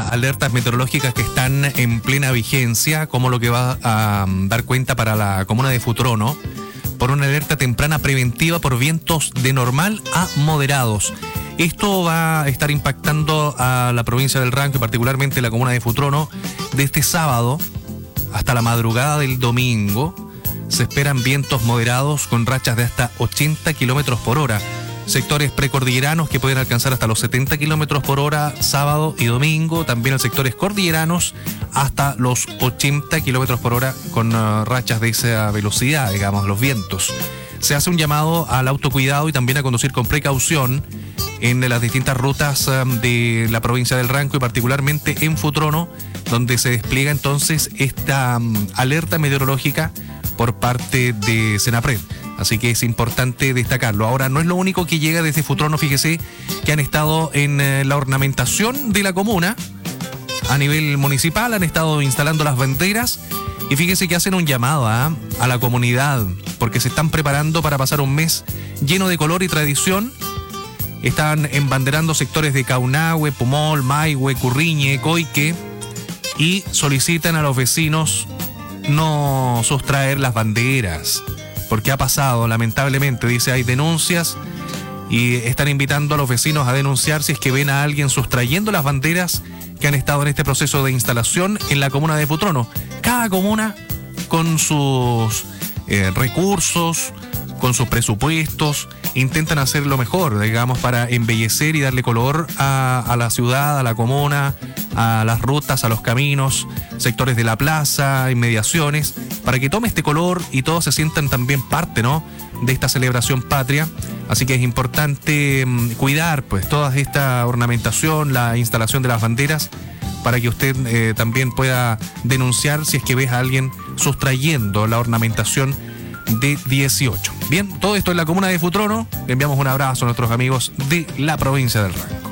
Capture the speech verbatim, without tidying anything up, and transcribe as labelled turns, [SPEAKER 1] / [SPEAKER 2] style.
[SPEAKER 1] alertas meteorológicas que están en plena vigencia, como lo que va a dar cuenta para la comuna de Futrono, por una alerta temprana preventiva por vientos de normal a moderados. Esto va a estar impactando a la provincia del Ranco y particularmente la comuna de Futrono de este sábado hasta la madrugada del domingo. Se esperan vientos moderados con rachas de hasta ochenta kilómetros por hora. Sectores precordilleranos que pueden alcanzar hasta los setenta kilómetros por hora sábado y domingo. También en sectores cordilleranos hasta los ochenta kilómetros por hora con uh, rachas de esa velocidad, digamos, los vientos. Se hace un llamado al autocuidado y también a conducir con precaución en las distintas rutas um, de la provincia del Ranco y particularmente en Futrono, donde se despliega entonces esta um, alerta meteorológica por parte de Senapred. Así que es importante destacarlo. Ahora, no es lo único que llega desde Futrono, fíjese que han estado en eh, la ornamentación de la comuna a nivel municipal, han estado instalando las banderas y fíjese que hacen un llamado ¿eh? a la comunidad porque se están preparando para pasar un mes lleno de color y tradición. Están embanderando sectores de Caunahue, Pumol, Maihue, Curriñe, Coique y solicitan a los vecinos no sustraer las banderas. Porque ha pasado, lamentablemente, dice, hay denuncias y están invitando a los vecinos a denunciar si es que ven a alguien sustrayendo las banderas que han estado en este proceso de instalación en la comuna de Futrono. Cada comuna con sus eh, recursos, con sus presupuestos, intentan hacer lo mejor, digamos, para embellecer y darle color a, a la ciudad, a la comuna, a las rutas, a los caminos, sectores de la plaza, inmediaciones, para que tome este color y todos se sientan también parte, ¿no?, de esta celebración patria. Así que es importante um, cuidar pues toda esta ornamentación, la instalación de las banderas, para que usted eh, también pueda denunciar si es que ves a alguien sustrayendo la ornamentación de dieciocho. Bien, todo esto en la comuna de Futrono. Le enviamos un abrazo a nuestros amigos de la provincia del Ranco.